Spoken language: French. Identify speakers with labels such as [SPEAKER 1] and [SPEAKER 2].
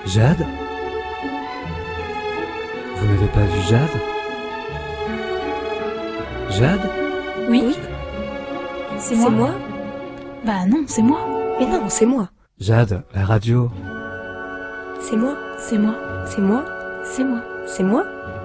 [SPEAKER 1] Jade? Vous n'avez pas vu Jade? Jade?
[SPEAKER 2] Oui. C'est moi.
[SPEAKER 3] moi?
[SPEAKER 2] Bah non, c'est moi.
[SPEAKER 3] Mais non, c'est moi.
[SPEAKER 1] Jade, la radio.
[SPEAKER 3] C'est moi.
[SPEAKER 2] C'est moi.
[SPEAKER 3] C'est moi.
[SPEAKER 2] C'est moi.
[SPEAKER 3] C'est moi.